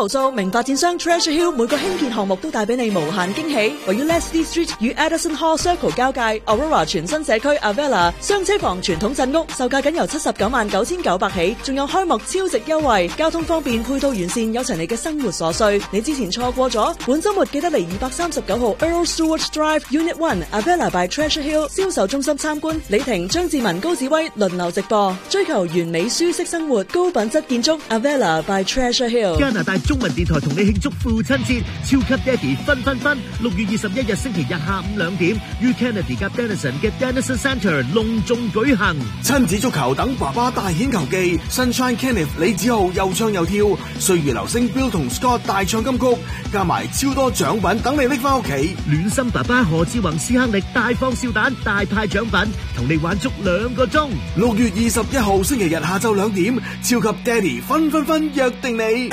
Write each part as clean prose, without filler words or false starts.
無數，名發展商 Treasure Hill 每個興建項目都帶俾你無限驚喜。位於 Leslie Street 與 Addison Hall Circle 交界 Aurora 全新社區 Avella 雙車房傳統鎮屋，售價僅由799900起，仲有開幕超值優惠，交通方便，配套完善，有齊你嘅生活所需。你之前錯過咗，本週末記得嚟239號 Earl Stewart Drive Unit 1 Avella by Treasure Hill 銷售中心參觀。李婷、張志文、高子威輪流直播，追求完美舒適生活，高品質建築 Avella by Treasure Hill。 加拿大中文電台同你慶祝父親節，超級爹哋分6月21日星期日下午2點，於 Kennedy 及 Denison 嘅 Denison Centre隆重舉行。 親子足球等爸爸大顯球技 ，Sunshine Kenneth 李子浩又唱又跳，歲月流星 Bill 同 Scott 大唱金曲，加埋超多獎品等你拎翻屋企。 暖心爸爸何志宏斯克力大放笑彈，大派獎品，同你玩足2個鐘。 6月21號星期日下晝2點，超級爹哋分約定你。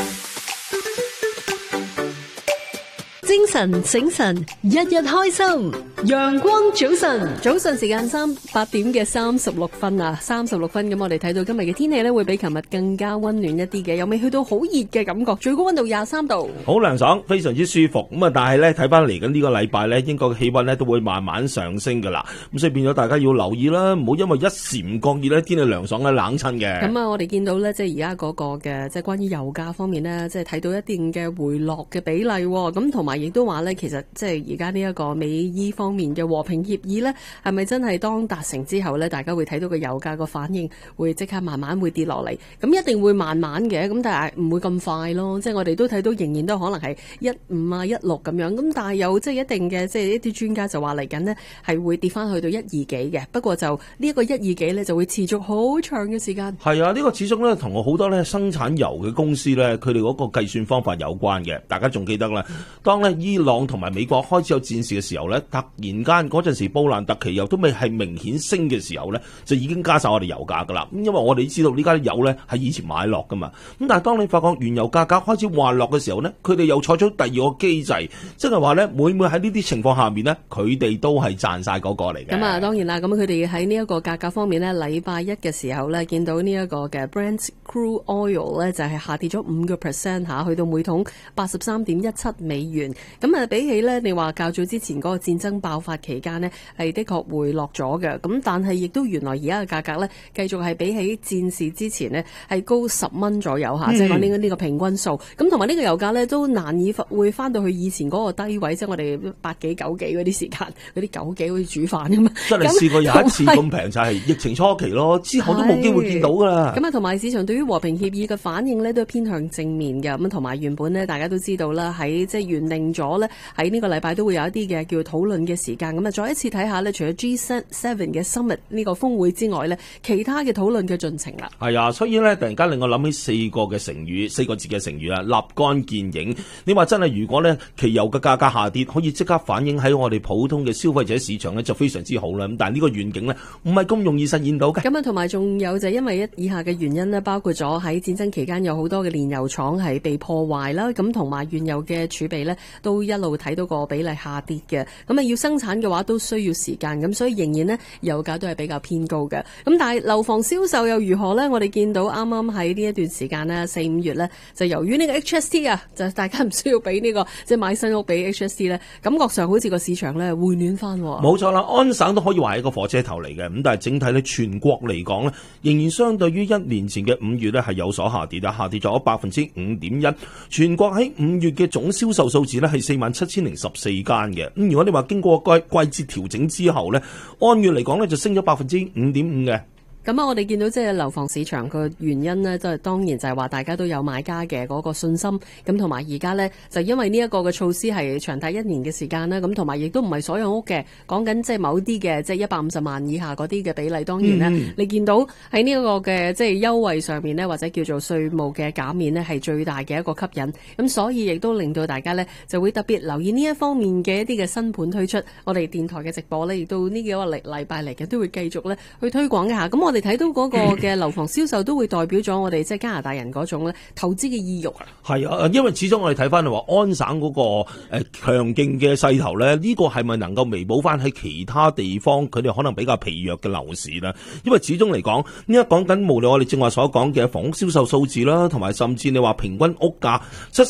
精神醒神，日日開心，陽光早晨，早晨時間8點嘅36分啊，36分。咁我哋睇到今日嘅天氣咧，會比琴日更加溫暖一啲嘅，又未去到好熱嘅感覺，最高溫度23度， 好涼爽，非常之舒服。咁啊，但係咧睇翻嚟緊呢個禮拜咧，應該氣溫咧都會慢慢上升噶啦。咁所以變咗大家要留意啦，唔好因為一時唔覺意咧，天氣涼爽咧冷親嘅。 咁啊，我哋見到咧，即係而家嗰個嘅即係關於油價方面咧，即係睇到一定嘅回落嘅比例。咁同埋亦都話咧，其實即係而家呢一個美伊方面嘅和平協議咧，係咪真係當達成之後咧，大家會睇到個油價個反應會即刻慢慢會跌落嚟？咁一定會慢慢嘅，咁但係唔會咁快咯。即係我哋都睇到仍然都可能係15啊、16咁樣。咁但係有即係一定嘅，即係一啲專家就話嚟緊呢係會跌翻去到1.2幾嘅。不過就呢一個1.2幾咧就會持續好長嘅時間。 係啊，呢個始終咧同好多咧生產油嘅公司咧，佢哋嗰個計算方法有關嘅。大家仲記得啦，當咧伊朗同埋美國開始有戰事嘅時候咧，突然間嗰陣時布蘭特期油都未係明顯升嘅時候咧，就已經加晒我哋油價噶啦。咁因為我哋知道呢家啲油咧係以前買落噶嘛。咁但係當你發覺原油價格開始滑落嘅時候咧，佢哋又採取第二個機制，即係話咧每喺呢啲情況下面咧，佢哋都係賺晒嗰個嚟嘅。咁啊，當然啦，咁佢哋喺呢一個價格方面咧，禮拜一嘅時候咧，見到呢一個嘅 Brent Crude Oil 咧就係下跌咗5% 吓，去到每桶83.17美元。咁啊，比起咧你話較早之前嗰個戰爭爆發期間呢，係的確回落咗嘅。咁但係亦都原來而家嘅價格呢，繼續係比起戰事之前呢，係高10蚊左右嚇，即係講呢個平均數。咁同埋呢個油價呢，都難以會翻到去以前嗰個低位，即係我哋8幾9幾嗰啲時間，嗰啲9幾好似煮飯咁啊。 真係試過有一次咁平就係疫情初期咯，之後都冇機會見到噶啦。 咁啊，同埋市場對於和平協議嘅反應呢，都偏向正面嘅。咁同埋原本呢，大家都知道啦，喺即係原定咗呢，喺呢個禮拜都會有一啲嘅叫討論嘅時間。咁啊，再一次睇下呢，除咗 G7 嘅 Summit 呢個峰會之外呢，其他嘅討論嘅進程啦。 係啊，所以呢，突然間令我諗起4個字嘅成語啦，立竿見影。你話真係如果呢，期油嘅價格下跌，可以即刻反映喺我哋普通嘅消費者市場呢，就非常之好啦。咁但係呢個願景呢，唔係咁容易實現到嘅。 咁啊，同埋仲有就係因為以下嘅原因呢，包括咗喺戰爭期間有好多嘅煉油廠係被破壞啦，咁同埋原油嘅儲備呢，都一路睇到個比例下跌嘅。咁啊，要生產嘅話都需要時間，咁所以仍然呢，油價都係比較偏高嘅。咁但係樓房銷售又如何呢？我哋見到啱啱喺呢一段時間呢，4、5月呢，就由於呢個 HST 啊，就大家唔需要俾呢個即係買新屋俾 HST 呢，感覺上好似個市場呢回暖翻。 冇錯啦，安省都可以話係一個火車頭嚟嘅。咁但係整體呢，全國嚟講呢，仍然相對於1年前嘅5月呢，係有所下跌啦，下跌咗5.1%。全國喺5月嘅總銷售數字呢，係47,014間嘅。咁如果你話經過季節調整之後呢，按月嚟講呢，就升咗5.5%嘅。 咁啊，我哋見到即係樓房市場嘅原因呢，就當然就係話大家都有買家嘅嗰個信心。咁同埋而家呢，就因為呢一個嘅措施係長達1年嘅時間啦。咁同埋亦都唔係所有屋嘅，講緊即係某啲嘅即係150萬以下嗰啲嘅比例。當然呢，你見到喺呢一個嘅即係優惠上面呢，或者叫做稅務嘅減免呢，係最大嘅一個吸引。咁所以亦都令到大家呢，就會特別留意呢一方面嘅一啲嘅新盤推出。我哋電台嘅直播呢，亦都呢幾個禮拜嚟嘅都會繼續呢去推廣一下。咁我哋睇到嗰個嘅樓房銷售都會代表咗我哋即係加拿大人嗰種咧投資嘅意欲啊。 係啊，因為始終我哋睇翻話安省嗰個強勁嘅勢頭咧，呢個係咪能夠彌補翻喺其他地方佢哋可能比較疲弱嘅樓市咧？因為始終嚟講，呢一講緊無論我哋正話所講嘅房屋銷售數字啦，同埋甚至你話平均屋價